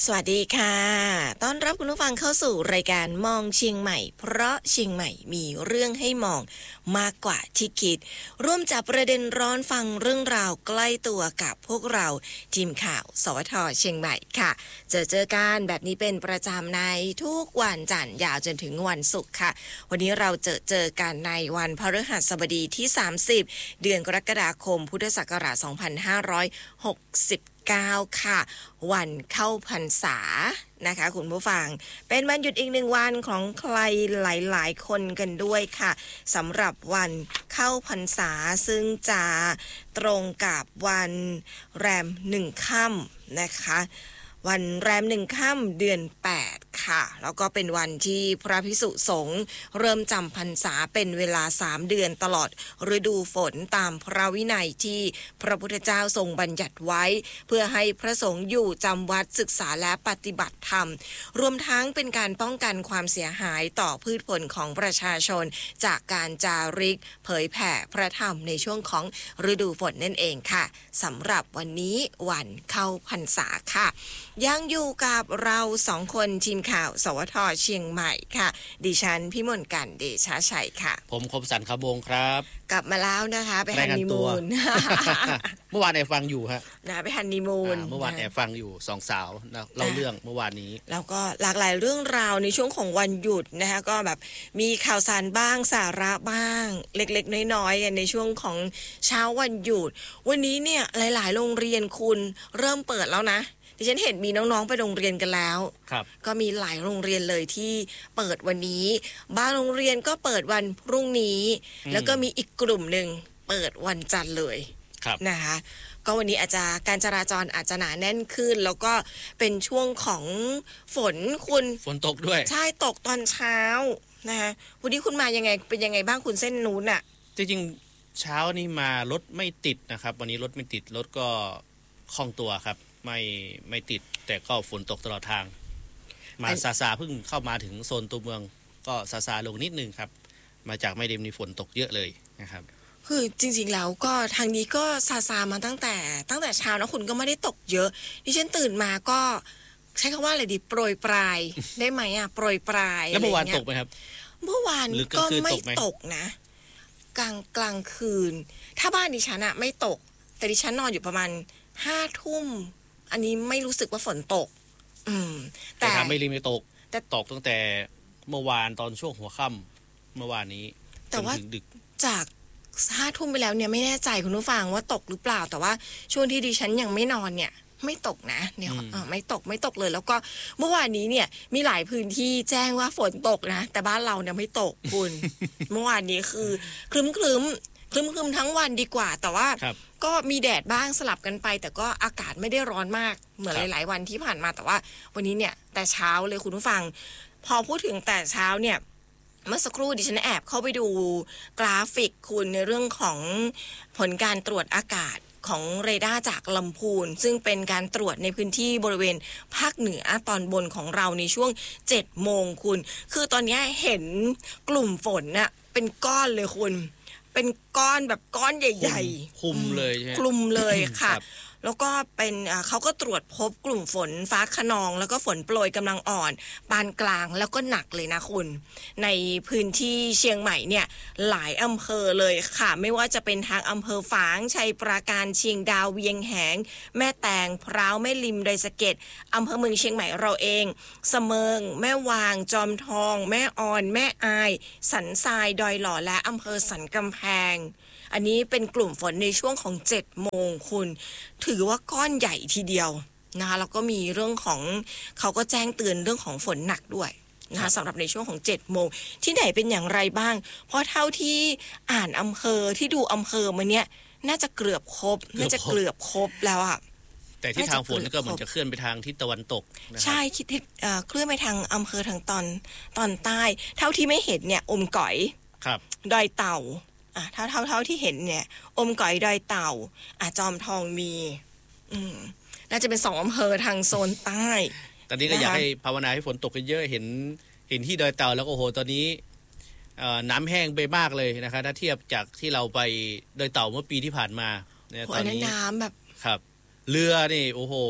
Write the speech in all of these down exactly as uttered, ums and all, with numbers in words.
สวัสดีค่ะต้อนรับคุณผู้ฟังเข้าสู่รายการมองเชียงใหม่เพราะเชียงใหม่มีเรื่องให้มองมากกว่าที่คิดร่วมจับประเด็นร้อนฟังเรื่องราวใกล้ตัวกับพวกเราทีมข่าวสวทเชียงใหม่ค่ะเจอเจอกันแบบนี้เป็นประจำในทุกวันจันทร์ยาวจนถึงวันศุกร์ค่ะวันนี้เราเจอเจอกันในวันพฤหัสบดีที่สามสิบเดือนกรกฎาคมพุทธศักราชสองพันห้าร้อยหกสิบเก้าค่ะวันเข้าพรรษานะคะคุณผู้ฟังเป็นวันหยุดอีกหนึ่งวันของใครหลายๆคนกันด้วยค่ะสำหรับวันเข้าพรรษาซึ่งจะตรงกับวันแรมหนึ่งค่ำนะคะวันแรมหนึ่งค่ำเดือนแปดค่ะแล้วก็เป็นวันที่พระภิกษุสงฆ์เริ่มจำพรรษาเป็นเวลาสามเดือนตลอดฤดูฝนตามพระวินัยที่พระพุทธเจ้าทรงบัญญัติไว้เพื่อให้พระสงฆ์อยู่จำวัดศึกษาและปฏิบัติธรรมรวมทั้งเป็นการป้องกันความเสียหายต่อพืชผลของประชาชนจากการจาริกเผยแผ่พระธรรมในช่วงของฤดูฝนนั่นเองค่ะสำหรับวันนี้วันเข้าพรรษาค่ะยังอยู่กับเราสองคนทีมข่าวสวทเชียงใหม่ค่ะดิฉันพิมลกันเดชาชัยค่ะผมคมสันขบงครับกลับมาแล้วนะคะไปฮันนีมูนเมื่อวานแอบฟังอยู่ฮะนะไปฮันนีมูนเมื่อวานแอบฟังอยู่สองสาวนะเล่าเรื่องเมื่อวานนี้แล้วก็หลากหลายเรื่องราวในช่วงของวันหยุดนะคะก็แบบมีข่าวสารบ้างสาระบ้างเล็กๆน้อยๆในช่วงของเช้าวันหยุดวันนี้เนี่ยหลายๆโรงเรียนคุณเริ่มเปิดแล้วนะดิฉันเห็นมีน้องๆไปโรงเรียนกันแล้วก็มีหลายโรงเรียนเลยที่เปิดวันนี้บางโรงเรียนก็เปิดวันพรุ่งนี้แล้วก็มีอีกกลุ่มหนึ่งเปิดวันจันทร์เลยนะคะก็วันนี้อาจจะการจราจรอาจจะหนาแน่นขึ้นแล้วก็เป็นช่วงของฝนคุณฝนตกด้วยใช่ตกตอนเช้านะคะวันนี้คุณมายังไงเป็นยังไงบ้างคุณเส้นนู้นอ่ะจริงๆเช้านี้มารถไม่ติดนะครับวันนี้รถไม่ติดรถก็คล่องตัวครับไม่ไม่ติดแต่ก็ฝนตกตลอดทางมาซาซาเพิ่งเข้ามาถึงโซนตัวเมืองก็ซาซาลงนิดนึงครับมาจากไม่ได้มีฝนตกเยอะเลยนะครับคือจริงๆแล้วก็ทางนี้ก็ซาซามาตั้งแต่ตั้งแต่เช้านะคุณก็ไม่ได้ตกเยอะดิฉันตื่นมาก็ใช้คำว่าอะไรดีโปรยปลายได้ไหมอ่ะโปรยปลายแล้วเมื่อวานตกไหมครับเมื่อวานก็ไม่ตกนะกลางกลางคืนถ้าบ้านดิฉันอะไม่ตกแต่ดิฉันนอนอยู่ประมาณห้าทุ่มอันนี้ไม่รู้สึกว่าฝนตกอืมแต่ทำไม่รีไม่ตกแต่ตกตั้งแต่เมื่อวานตอนช่วงหัวค่ำเมื่อวานนี้แต่ว่าจากห้าทุ่มไปแล้วเนี่ยไม่แน่ใจคุณผู้ฟังว่าตกหรือเปล่าแต่ว่าช่วงที่ดิฉันยังไม่นอนเนี่ยไม่ตกนะเนี่ยไม่ตกไม่ตกเลยแล้วก็เมื่อวานนี้เนี่ยมีหลายพื้นที่แจ้งว่าฝนตกนะแต่บ้านเราเนี่ยไม่ตกคุณ เมื่อวานนี้คือครึ้มครึ้มครึ้มครึ้มทั้งวันดีกว่าแต่ว่าก็มีแดดบ้างสลับกันไปแต่ก็อากาศไม่ได้ร้อนมากเหมือนหลายๆวันที่ผ่านมาแต่ว่าวันนี้เนี่ยแต่เช้าเลยคุณผู้ฟังพอพูดถึงแต่เช้าเนี่ยเมื่อสักครู่ดิฉันแอบเข้าไปดูกราฟิกคุณในเรื่องของผลการตรวจอากาศของเรดาร์จากลำพูนซึ่งเป็นการตรวจในพื้นที่บริเวณภาคเหนือตอนบนของเราในช่วงเจ็ดโมงคุณคือตอนนี้เห็นกลุ่มฝนน่ะเป็นก้อนเลยคุณเป็นก้อนแบบก้อนใหญ่ๆคลุมเลยใช่ไหมคลุมเลยค่ะแล้วก็เป็นเขาก็ตรวจพบกลุ่มฝนฟ้าคะนองแล้วก็ฝนโปรยกำลังอ่อนปานกลางแล้วก็หนักเลยนะคุณในพื้นที่เชียงใหม่เนี่ยหลายอำเภอเลยค่ะไม่ว่าจะเป็นทางอำเภอฝางชัยปราการเชียงดาวเวียงแหงแม่แตงพร้าวแม่ริมดอยสะเก็ดอำเภอเมืองเชียงใหม่เราเองเสมิงแม่วางจอมทองแม่ออนแม่อายสันทรายดอยหล่อและอำเภอสันกำแพงอันนี้เป็นกลุ่มฝนในช่วงของเจ็ดโมงคุณถือว่าก้อนใหญ่ทีเดียวนะคะแล้วก็มีเรื่องของเขาก็แจ้งเตือนเรื่องของฝนหนักด้วยนะคะสำหรับในช่วงของเจ็ดโมงที่ไหนเป็นอย่างไรบ้างเพราะเท่าที่อ่านอำเภอที่ดูอำเภอมาเนี้ยน่าจะเกือบครบน่าจะเกือบครบแล้วอะแต่ที่ทางฝนก็เหมือนจะเคลื่อนไปทางทิศตะวันตกใช่คิดทิศเคลื่อนไปทางอำเภอทางตอนตอนใต้เท่าที่ไม่เห็นเนี่ยอมก๋อยดอยเต่าอ่ะเท่าเท่าเท่าที่เห็นเนี่ยอมก๋อยดอยเต่าอ่ะจอมทองมีอืมน่าจะเป็นสองอำเภอทางโซนใต้ตอนนี้ก็อยากให้ภาวนาให้ฝนตกเยอะเห็นเห็นที่ดอยเต่าแล้วก็โอ้โหตอนนี้น้ำแห้งไปมากเลยนะคะถ้าเทียบจากที่เราไปดอยเต่าเมื่อปีที่ผ่านมาเนี่ยตอนนี้น้ำแบบครับเรือนี่โอ้โห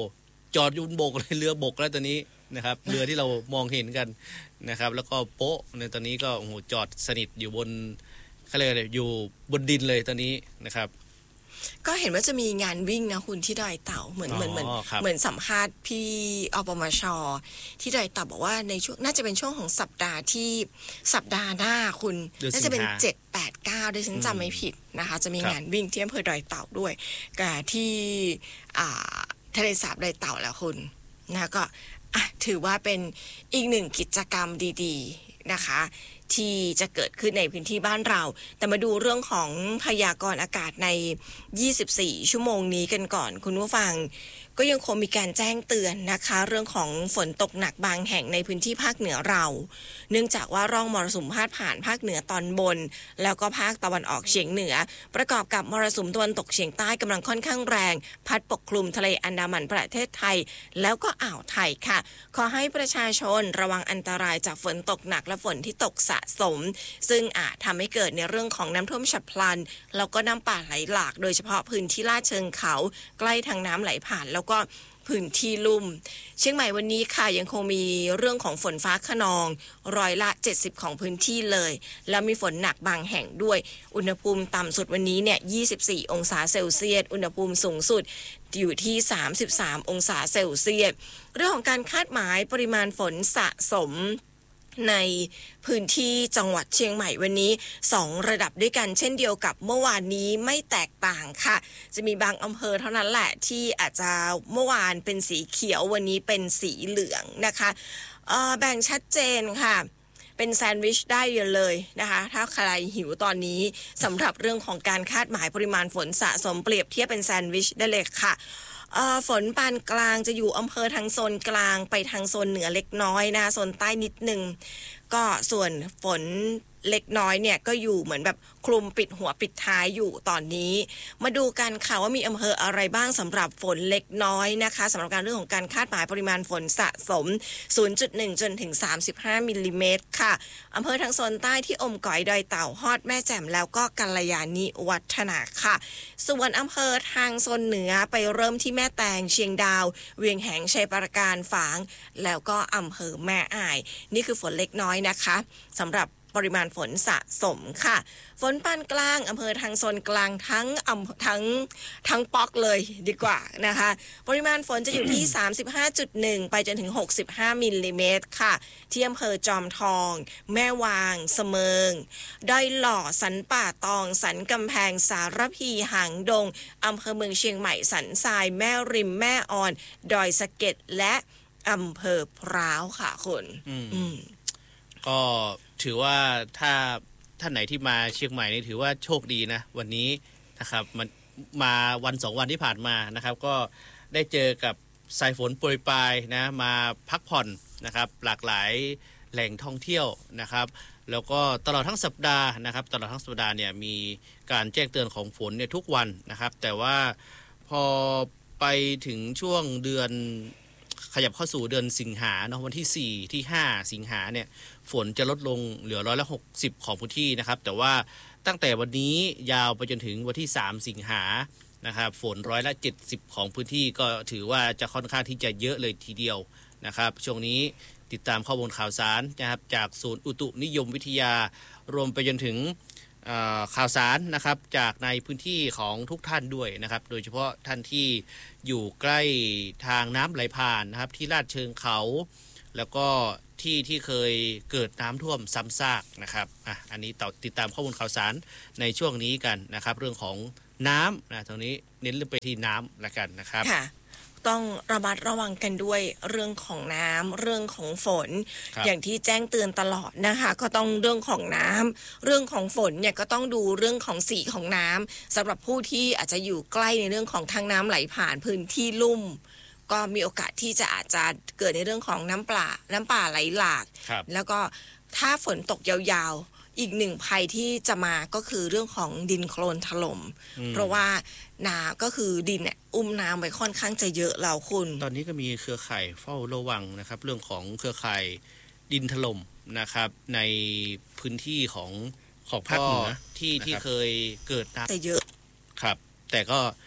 จอดอยู่บนบกเลยเรือบกแล้วตอนนี้นะครับเรือที่เรามองเห็นกันนะครับแล้วก็โป๊ะในตอนนี้ก็โอ้โหจอดสนิทอยู่บนเขาเรียกอะไรอยู่บนดินเลยตอนนี้นะครับก็เห็นว่าจะมีงานวิ่งนะคุณที่ดอยเต่าเหมือนเหมือนเหมือนเหมือนสัมภาษณ์พี่อปมชที่ดอยเต่าบอกว่าในช่วงน่าจะเป็นช่วงของสัปดาห์ที่สัปดาห์หน้าคุณน่าจะเป็นเจ็ดแปดเก้าด้วยฉันจำไม่ผิดนะคะจะมีงานวิ่งที่อำเภอดอยเต่าด้วยกับที่ทะเลสาบดอยเต่าแล้วคุณนะก็ถือว่าเป็นอีกหนึ่งกิจกรรมดีๆนะคะที่จะเกิดขึ้นในพื้นที่บ้านเราแต่มาดูเรื่องของพยากรณ์อากาศในยี่สิบสี่ชั่วโมงนี้กันก่อนคุณผู้ฟังก็ยังคงมีการแจ้งเตือนนะคะเรื่องของฝนตกหนักบางแห่งในพื้นที่ภาคเหนือเราเนื่องจากว่าร่องมรสุมพาดผ่านภาคเหนือตอนบนแล้วก็ภาคตะวันออกเฉียงเหนือประกอบกับมรสุมตะวันตกเฉียงใต้กำลังค่อนข้างแรงพัดปกคลุมทะเลอันดามันประเทศไทยแล้วก็อ่าวไทยค่ะขอให้ประชาชนระวังอันตรายจากฝนตกหนักและฝนที่ตกสะสมซึ่งอาจทำให้เกิดในเรื่องของน้ำท่วมฉับพลันแล้วก็น้ำป่าไหลหลากโดยเฉพาะพื้นที่ลาดเชิงเขาใกล้ทางน้ำไหลผ่านแล้วก็พื้นที่ลุ่มเชียงใหม่วันนี้ค่ะยังคงมีเรื่องของฝนฟ้าคะนองร้อยละเจ็ดสิบของพื้นที่เลยแล้วมีฝนหนักบางแห่งด้วยอุณหภูมิต่ำสุดวันนี้เนี่ยยี่สิบสี่องศาเซลเซียสอุณหภูมิสูงสุดอยู่ที่สามสิบสามองศาเซลเซียสเรื่องของการคาดหมายปริมาณฝนสะสมในพื้นที่จังหวัดเชียงใหม่วันนี้สองระดับด้วยกันเช่นเดียวกับเมื่อวานนี้ไม่แตกต่างค่ะจะมีบางอำเภอเท่านั้นแหละที่อาจจะเมื่อวานเป็นสีเขียววันนี้เป็นสีเหลืองนะคะเอ่อแบ่งชัดเจนค่ะเป็นแซนด์วิชได้เลยนะคะถ้าใครหิวตอนนี้สำหรับเรื่องของการคาดหมายปริมาณฝนสะสมเปรียบเทียบเป็นแซนด์วิชได้เลยค่ะฝนปานกลางจะอยู่อำเภอทางโซนกลางไปทางโซนเหนือเล็กน้อยนะโซนใต้นิดนึงก็ส่วนฝนเล็กน้อยเนี่ยก็อยู่เหมือนแบบคลุมปิดหัวปิดท้ายอยู่ตอนนี้มาดูกันค่ะว่ามีอำเภออะไรบ้างสำหรับฝนเล็กน้อยนะคะสำหรับการเรื่องของการคาดหมายปริมาณฝนสะสม ศูนย์จุดหนึ่ง จนถึงสามสิบห้ามิลลิเมตรค่ะอำเภอทางโซนใต้ที่อมก๋อยดอยเต่าฮอดแม่แจ่มแล้วก็กัลยาณิวัฒนาค่ะส่วนอำเภอทางโซนเหนือไปเริ่มที่แม่แตงเชียงดาวเวียงแหงชัยปราการฝางแล้วก็อำเภอแม่อ่ายนี่คือฝนเล็กน้อยนะคะสำหรับปริมาณฝนสะสมค่ะฝนปานกลางอำเภอทางโซนกลางทั้งอำทั้งทั้งป๊อกเลยดีกว่านะคะปริมาณฝนจะอยู่ที่ สามสิบห้าจุดหนึ่ง ไปจนถึงหกสิบห้ามิลลิเมตรค่ะที่อำเภอจอมทองแม่วางเสมิงดอยหล่อสันป่าตองสันกำแพงสารพีหางดงอำเภอเมืองเชียงใหม่สันทรายแม่ริมแม่ออนดอยสะเก็ดและอำเภอพร้าวค่ะคุณอืมก็ถือว่าถ้าท่านไหนที่มาเชียงใหม่นี่ถือว่าโชคดีนะวันนี้นะครับมันมาวันสองวันที่ผ่านมานะครับก็ได้เจอกับสายฝนโปรยปลายนะมาพักผ่อนนะครับหลากหลายแหล่งท่องเที่ยวนะครับแล้วก็ตลอดทั้งสัปดาห์นะครับตลอดทั้งสัปดาห์เนี่ยมีการแจ้งเตือนของฝนเนี่ยทุกวันนะครับแต่ว่าพอไปถึงช่วงเดือนขยับเข้าสู่เดือนสิงหาเนาะวันที่สี่ที่ห้าสิงหาเนี่ยฝนจะลดลงเหลือร้อยละหกสิบของพื้นที่นะครับแต่ว่าตั้งแต่วันนี้ยาวไปจนถึงวันที่สามสิงหานะครับฝนร้อยละเจ็ดสิบของพื้นที่ก็ถือว่าจะค่อนข้างที่จะเยอะเลยทีเดียวนะครับช่วงนี้ติดตามข้อมูลข่าวสารนะครับจากศูนย์อุตุนิยมวิทยารวมไปจนถึงข่าวสารนะครับจากในพื้นที่ของทุกท่านด้วยนะครับโดยเฉพาะท่านที่อยู่ใกล้ทางน้ำไหลผ่านนะครับที่ลาดเชิงเขาแล้วก็ที่ที่เคยเกิดน้ำท่วมซ้ำซากนะครับอ่ะอันนี้ต่อติดตามข้อมูลข่าวสารในช่วงนี้กันนะครับเรื่องของน้ำนะตรงนี้เน้นเรื่องไปที่น้ำละกันนะครับต้องระมัดระวังกันด้วยเรื่องของน้ำเรื่องของฝนอย่างที่แจ้งเตือนตลอดนะคะก็ต้องเรื่องของน้ำเรื่องของฝนเนี่ยก็ต้องดูเรื่องของสีของน้ำสำหรับผู้ที่อาจจะอยู่ใกล้ในเรื่องของทางน้ำไหลผ่านพื้นที่ลุ่มก็มีโอกาสที่จะอาจจะเกิดในเรื่องของน้ำป่าน้ำป่าไหลหลากแล้วก็ถ้าฝนตกยาวๆอีกหนึ่งภัยที่จะมาก็คือเรื่องของดินโคลนถล่มเพราะว่าน้ำก็คือดินเนี่ยอุ้มน้ำไว้ค่อนข้างจะเยอะแล้วคุณตอนนี้ก็มีเครือข่ายเฝ้าระวังนะครับเรื่องของเครือข่ายดินถล่มนะครับในพื้นที่ของของภาคเหนือที่ที่เคยเกิดน้ำแต่เยอะครับแต่ก็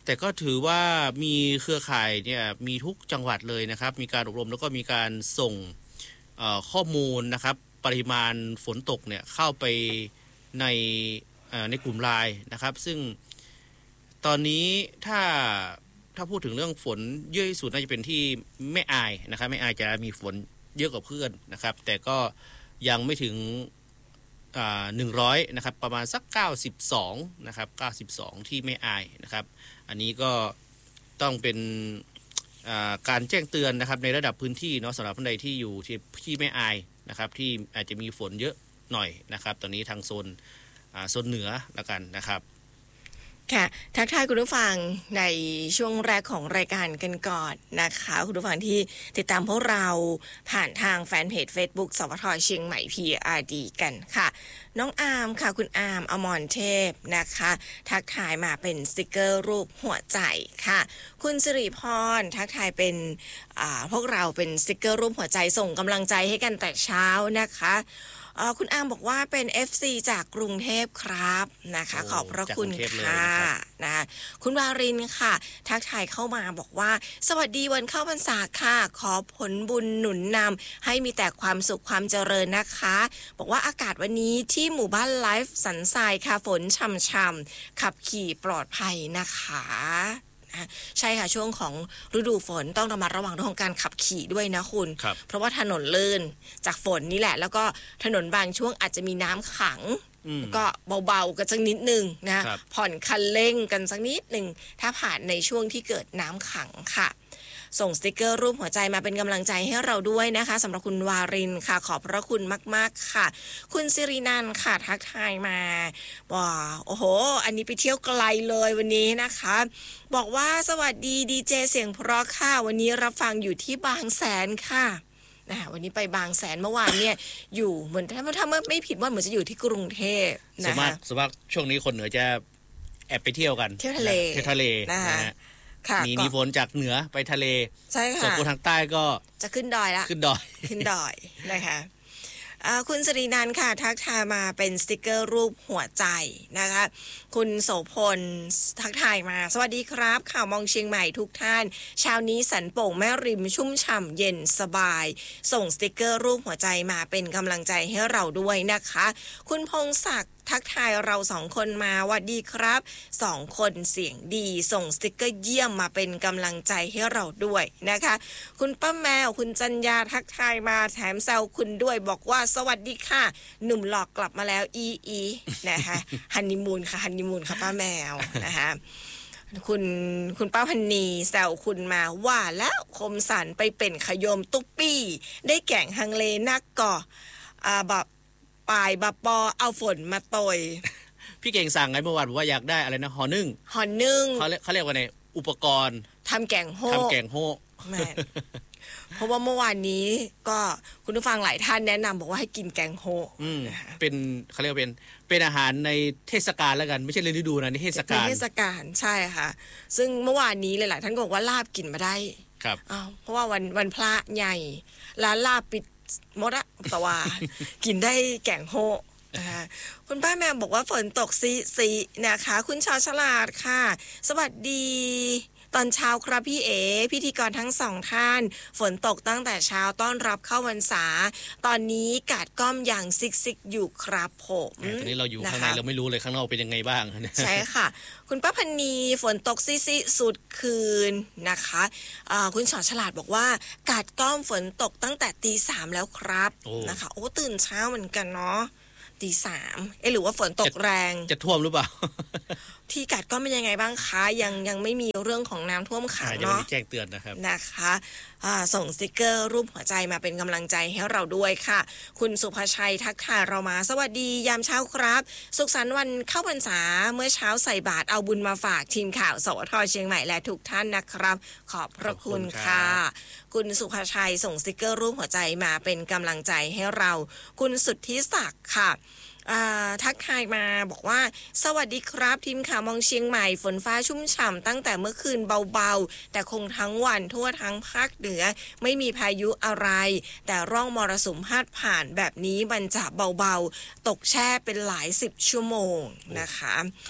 แต่ก็ถือว่ามีเครือข่ายเนี่ยมีทุกจังหวัดเลยนะครับมีการอบรมแล้วก็มีการส่งข้อมูลนะครับปริมาณฝนตกเนี่ยเข้าไปในในกลุ่มไลน์นะครับซึ่งตอนนี้ถ้าถ้าพูดถึงเรื่องฝนเยอะที่สุดน่าจะเป็นที่แม่อายนะครับแม่อายจะมีฝนเยอะกว่าเพื่อนนะครับแต่ก็ยังไม่ถึงหนึ่งร้อยนะครับประมาณสักเก้าสิบสองนะครับเก้าสิบสองที่แม่อายนะครับอันนี้ก็ต้องเป็นการแจ้งเตือนนะครับในระดับพื้นที่เนาะสำหรับท่านใดที่อยู่ที่ที่แม่อายนะครับที่อาจจะมีฝนเยอะหน่อยนะครับตอนนี้ทางโซนโซนเหนือแล้วกันนะครับค่ะทักทายคุณผู้ฟังในช่วงแรกของรายการกันก่อนนะคะคุณผู้ฟังที่ติดตามพวกเราผ่านทางแฟนเพจ Facebook สวทเชียงใหม่ พี อาร์ ดี กันค่ะน้องอาร์มค่ะคุณอาร์มอมรเทพนะคะทักทายมาเป็นสติกเกอร์รูปหัวใจค่ะคุณสิริพรทักทายเป็นพวกเราเป็นสติกเกอร์รูปหัวใจส่งกำลังใจให้กันแต่เช้านะคะคุณอาร์มบอกว่าเป็น เอฟ ซี จากกรุงเทพครับนะคะขอบพระคุณค่ะนะคุณวารินค่ะทักทายเข้ามาบอกว่าสวัสดีวันเข้าพรรษาค่ะขอผลบุญหนุนนำให้มีแต่ความสุขความเจริญนะคะบอกว่าอากาศวันนี้ที่หมู่บ้านไลฟ์สันทรายค่ะฝนช่ำๆขับขี่ปลอดภัยนะคะใช่ค่ะช่วงของฤดูฝนต้องระมัดระวังเรื่องของการขับขี่ด้วยนะคุณเพราะว่าถนนลื่นจากฝนนี่แหละแล้วก็ถนนบางช่วงอาจจะมีน้ำขังก็เบาๆกันสักนิดนึงนะผ่อนคันเร่งกันสักนิดนึงถ้าผ่านในช่วงที่เกิดน้ำขังค่ะส่งสติกเกอร์รูปหัวใจมาเป็นกำลังใจให้เราด้วยนะคะสำหรับคุณวารินค่ะขอบพระคุณมากๆค่ะคุณสิรินันท์ค่ะทักทายมาว่าโอ้โหอันนี้ไปเที่ยวไกลเลยวันนี้นะคะบอกว่าสวัสดีดีเจเสียงเพราะค่ะวันนี้รับฟังอยู่ที่บางแสนค่ะนะวันนี้ไปบางแสนเมื่อวานเนี่ยอยู่เหมือนถ้าถ้าไม่ผิดว่าเหมือนจะอยู่ที่กรุงเทพนะคะสมมติสมมติช่วงนี้คนเหนือจะแอบไปเที่ยวกันเที่ยวทะเลเที่ยวทะเลนะคะหนีหนีฝนจากเหนือไปทะเลใช่ค่ะส่วนคนทางใต้ก็จะขึ้นดอยละขึ้นดอยขึ้นดอยนะคะคุณสิรินันท์ค่ะทักทายมาเป็นสติกเกอร์รูปหัวใจนะคะคุณโสพลทักทายมาสวัสดีครับข่าวมองเชียงใหม่ทุกท่านเช้านี้สันโป่งแม่ริมชุ่มฉ่ำเย็นสบายส่งสติกเกอร์รูปหัวใจมาเป็นกำลังใจให้เราด้วยนะคะคุณพงศักดิ์ทักทายเราสองคนมาสวัสดีครับสองคนเสียงดีส่งสติกเกอร์เยี่ยมมาเป็นกำลังใจให้เราด้วยนะคะคุณป้าแมวคุณจัญญาทักทายมาแถมแซวคุณด้วยบอกว่าสวัสดีค่ะหนุ่มหลอกกลับมาแล้วอีอีนะคะฮันนีมูนค่ะฮันนีมูนค่ะป้าแมวนะคะคุณคุณป้าพันนีแซวคุณมาว่าแล้วคมสันไปเป็นขยมตุ๊ปปี้ได้แก่งฮังเลนักก่ออ่าแบบปลายบะปอเอาฝนมาตอยพี่เก่งสั่งไงเมื่อวานบอกว่าอยากได้อะไรนะห่อนึ่งห่อนึ่งเขาเรียกเขาเรียกว่าไงอุปกรณ์ทำแกงโฮทำแกงโฮแม่เพราะว่าเมื่อวานนี้ก็คุณผู้ฟังหลายท่านแนะนำบอกว่าให้กินแกงโฮเป็นเขาเรียกว่าเป็นเป็นอาหารในเทศกาลแล้วกันไม่ใช่ฤดูนะในเทศกาลในเทศกาลใช่ค่ะซึ่งเมื่อวานนี้หลายๆท่านก็บอกว่าลาบกินมาได้ครับเพราะว่าวันวันพระใหญ่ร้านลาบปิดหมดอะแต่ว่ากินได้แกงโฮนะคะคุณป้าแมวบอกว่าฝนตกซีซีนะคะคุณชาวฉลาดค่ะสวัสดีตอนเช้าครับพี่เอ๋พิธีกรทั้งสองท่านฝนตกตั้งแต่เช้าต้อนรับเข้าพรรษาตอนนี้กาดก้อมอย่างซิกซิกอยู่ครับผมตอนนี้เราอยู่ข้างในเราไม่รู้เลยข้างนอกเป็นยังไงบ้างใช่ค่ะคุณป้าพันนีฝนตกซิซิสุดคืนนะคะคุณชอฉลาดบอกว่ากาดก้อมฝนตกตั้งแต่ตีสามแล้วครับนะคะโอ้ตื่นเช้าเหมือนกันเนาะตีสามเอ๊ะหรือว่าฝนตกแรงจะท่วมหรือเปล่าที่กัดก็เป็นยังไงบ้างคะยังยังไม่มีเรื่องของน้ำท่วมขังเนาะแจ้งเตือนนะครับนะคะส่งสติกเกอร์รูปหัวใจมาเป็นกำลังใจให้เราด้วยค่ะคุณสุภชัยทักทายเรามาสวัสดียามเช้าครับสุขสันต์วันเข้าพรรษาเมื่อเช้าใส่บาตรเอาบุญมาฝากทีมข่าวสวทเชียงใหม่และทุกท่านนะครับขอบพระคุณค่ะคุณสุภชัยส่งสติกเกอร์รูปหัวใจมาเป็นกำลังใจให้เราคุณสุทธิศักดิ์ค่ะทักทายมาบอกว่าสวัสดีครับทีมข่าวมองเชียงใหม่ฝนฟ้าชุ่มฉ่ำตั้งแต่เมื่อคืนเบาๆแต่คงทั้งวันทั่วทั้งภาคเหนือไม่มีพายุอะไรแต่ร่องมรสุมพาดผ่านแบบนี้มันจะเบาๆตกแช่เป็นหลายสิบชั่วโมงนะคะครับ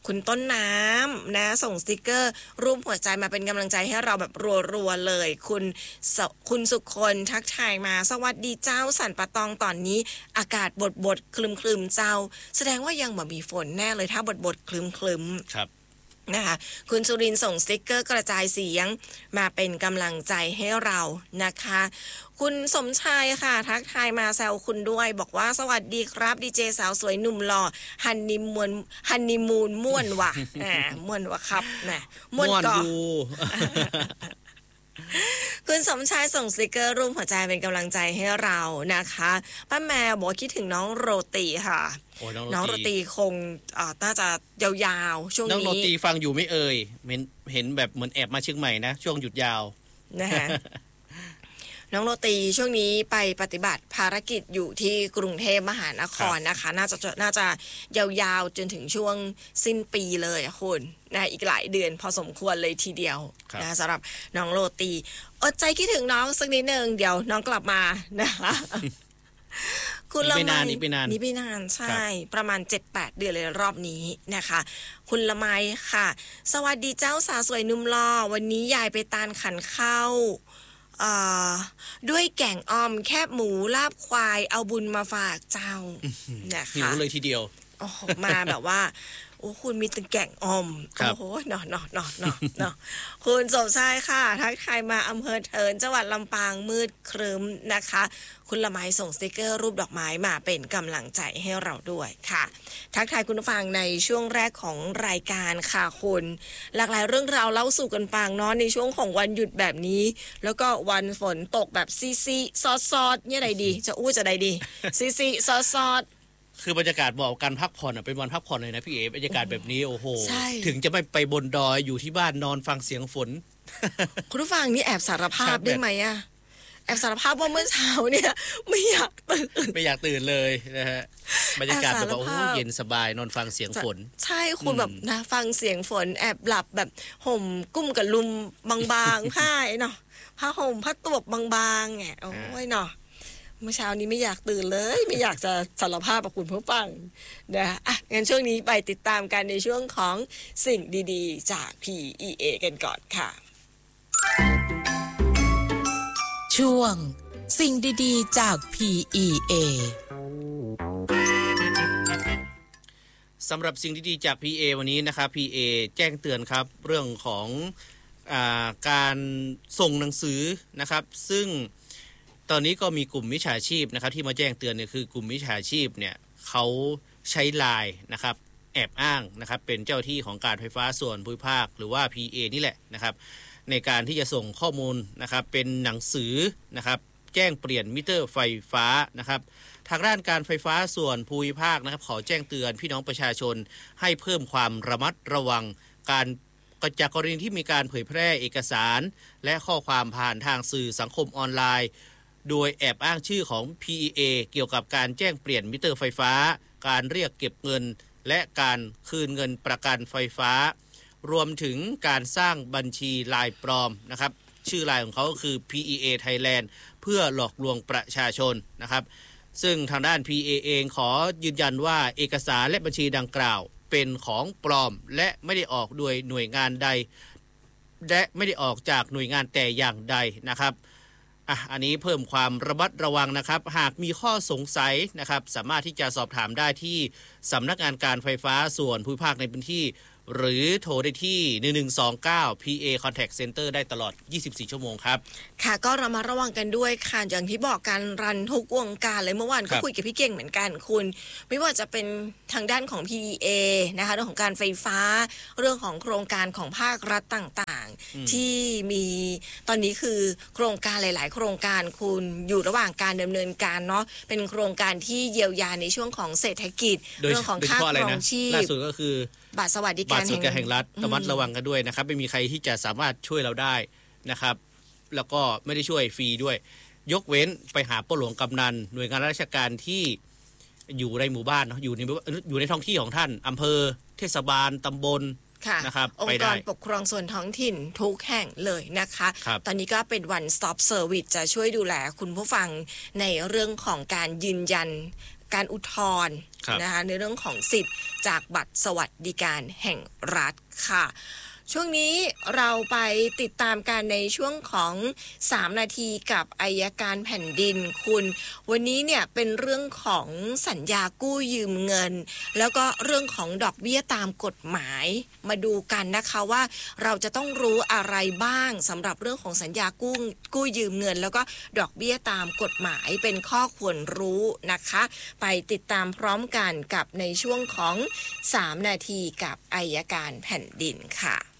คุณต้นน้ำนะส่งสติกเกอร์รูปหัวใจมาเป็นกำลังใจให้เราแบบรัวๆเลยคุณสคุณสุคนทักทายมาสวัสดีเจ้าสันปะตองตอนนี้อากาศบดบดคลึมคลึมเจ้าแสดงว่ายังแบบมีฝนแน่เลยถ้าบดบดคลึมคลึมครับนะคะคุณสุรินทร์ส่งสติกเกอร์กระจายเสียงมาเป็นกำลังใจให้เรานะคะคุณสมชายค่ะทักทายมาแซวคุณด้วยบอกว่าสวัสดีครับดีเจสาวสวยหนุ่มหล่อฮันนีมูนฮันนีมูนม่วนว่ะอ่าม่วนว่ะครับนะม่วนก่อคุณสมชายส่งสติกเกอร์รูปหัวใจเป็นกำลังใจให้เรานะคะป้าแมวบอกคิดถึงน้องโรตีค่ะน้องโรตีคงน่าจะยาวๆช่วงนี้น้องโรตีฟังอยู่ไม่เอ่ยเห็นแบบเหมือนแอบมาเชียงใหม่นะช่วงหยุดยาวนะคะน้องโรตีช่วงนี้ไปปฏิบัติภารกิจอยู่ที่กรุงเทพมหานครนะคะน่าจะน่าจะยาวๆจนถึงช่วงสิ้นปีเลยคุณนะอีกหลายเดือนพอสมควรเลยทีเดียวนะสำหรับน้องโรตีอดใจคิดถึงน้องสักนิดนึงเดี๋ยวน้องกลับมานะคะคุณละไมนี่ไปนานนี่ไปนานใช่ประมาณ เจ็ดแปด เดือนเลยรอบนี้นะคะคุณละไมค่ะสวัสดีเจ้าสาวสวยนุ่มหล่อวันนี้ยายไปตาลขันข้าวด้วยแกงอ่อมแคบหมูลาบควายเอาบุญมาฝากเจ้านะคะหิวเลยทีเดียวโอ้มาแบบว่าโอ้คุณมีแต่แกงอ่อมโอ้โหเนาะเนาะเนาะเนาะเนาะคุณสมชายค่ะทักทายมาอำเภอเทินจังหวัดลำปางมืดครึ้มนะคะคุณละไมส่งสติกเกอร์รูปดอกไม้มาเป็นกำลังใจให้เราด้วยค่ะทักทายคุณผู้ฟังในช่วงแรกของรายการค่ะคุณหลากหลายเรื่องราวเล่าสู่กันฟังเนาะในช่วงของวันหยุดแบบนี้แล้วก็วันฝนตกแบบซีซีซอซอดเนี่ยใดดีจะอู้จะใดดีซีซีซอซอดคือบรรยากาศเหมาะกับการพักผ่อนอ่ะเป็นวันพักผ่อนเลยนะพี่เอ๋บรรยากาศแบบนี้โอ้โหถึงจะไม่ไปบนดอยอยู่ที่บ้านนอนฟังเสียงฝนคุณผู้ฟังนี่แอบสารภาพได้ไหมอะแอบสารภาพว่าเมื่อเช้าเนี่ยไม่อยากตื่นไม่อยากตื่นเลยนะฮะบรรยากาศแบบโอ้เย็นสบายนอนฟังเสียงฝนใช่คุณแบบนะฟังเสียงฝนแอบหลับแบบห่มกุ้มกับลุมบางๆผ้าเนาะผ้าห่มผ้าตวบบางๆไงโอ้ยเนาะเมื่อเช้านี้ไม่อยากตื่นเลยไม่อยากจะสารภาพกับคุณผู้ฟังนะอ่ะงั้นช่วงนี้ไปติดตามกันในช่วงของสิ่งดีๆจาก พี อี เอ กันก่อนค่ะช่วงสิ่งดีๆจาก พี อี เอสำหรับสิ่งดีๆจาก พี เอ วันนี้นะครับ พี เอ แจ้งเตือนครับเรื่องของอ่าการส่งหนังสือนะครับซึ่งตอนนี้ก็มีกลุ่มมิจฉาชีพนะครับที่มาแจ้งเตือนเนี่ยคือกลุ่มมิจฉาชีพเนี่ยเขาใช้ไลน์นะครับแอบอ้างนะครับเป็นเจ้าที่ของการไฟฟ้าส่วนภูมิภาคหรือว่า พี เอ นี่แหละนะครับในการที่จะส่งข้อมูลนะครับเป็นหนังสือนะครับแจ้งเปลี่ยนมิเตอร์ไฟฟ้านะครับทางด้านการไฟฟ้าส่วนภูมิภาคนะครับขอแจ้งเตือนพี่น้องประชาชนให้เพิ่มความระมัดระวังการจากกรณีที่มีการเผยแพร่เอกสารและข้อความผ่านทางสื่อสังคมออนไลน์โดยแอบอ้างชื่อของ พี อี เอ เกี่ยวกับการแจ้งเปลี่ยนมิเตอร์ไฟฟ้าการเรียกเก็บเงินและการคืนเงินประกันไฟฟ้ารวมถึงการสร้างบัญชีลายปลอมนะครับชื่อลายของเขาก็คือ พี อี เอ Thailand เพื่อหลอกลวงประชาชนนะครับซึ่งทางด้าน พี เอ เองขอยืนยันว่าเอกสารและบัญชีดังกล่าวเป็นของปลอมและไม่ได้ออกโดยหน่วยงานใดและไม่ได้ออกจากหน่วยงานแต่อย่างใดนะครับอ่ะอันนี้เพิ่มความระมัดระวังนะครับหากมีข้อสงสัยนะครับสามารถที่จะสอบถามได้ที่สำนักงานการไฟฟ้าส่วนภูมิภาคในพื้นที่หรือโทรได้ที่หนึ่งหนึ่งสองเก้า พี เอ Contact Center ได้ตลอดยี่สิบสี่ชั่วโมงครับค่ะก็ระมัดระวังกันด้วยค่ะอย่างที่บอกการรันทุกวงการเลยเมื่อวานก็คุยกับพี่เก่งเหมือนกันคุณไม่ว่าจะเป็นทางด้านของ พี อี เอ นะคะเรื่องของการไฟฟ้าเรื่องของโครงการของภาครัฐต่างๆที่มีตอนนี้คือโครงการหลายๆโครงการคุณอยู่ระหว่างการดำเนินการเนาะเป็นโครงการที่เยียวยาในช่วงของเศรษฐกิจเรื่องของค่าครองชีพล่าสุดก็คือบัตรสวัสดิการแห่งรัฐระมัดระวังกันด้วยนะครับไม่มีใครที่จะสามารถช่วยเราได้นะครับแล้วก็ไม่ได้ช่วยฟรีด้วยยกเว้นไปหาป้าหลวงกำนันหน่วยงานราชการที่อยู่ในหมู่บ้านอยู่ในอยู่ในท้องที่ของท่านอำเภอเทศบาลตำบลนะครับองค์กรปกครองส่วนท้องถิ่นทุกแห่งเลยนะคะตอนนี้ก็เป็น one stop service จะช่วยดูแลคุณผู้ฟังในเรื่องของการยืนยันการอุทธรณ์ครับนะคะในเรื่องของสิทธิ์จากบัตรสวัสดิการแห่งรัฐค่ะช่วงนี้เราไปติดตามกันในช่วงของสามนาทีกับอัยการแผ่นดินคุณวันนี้เนี่ยเป็นเรื่องของสัญญากู้ยืมเงินแล้วก็เรื่องของดอกเบี้ยตามกฎหมายมาดูกันนะคะว่าเราจะต้องรู้อะไรบ้างสำหรับเรื่องของสัญญากู้กู้ยืมเงินแล้วก็ดอกเบี้ยตามกฎหมายเป็นข้อควรรู้นะคะไปติดตามพร้อมกันกับในช่วงของสามนาทีกับอัยการแผ่นดินค่ะ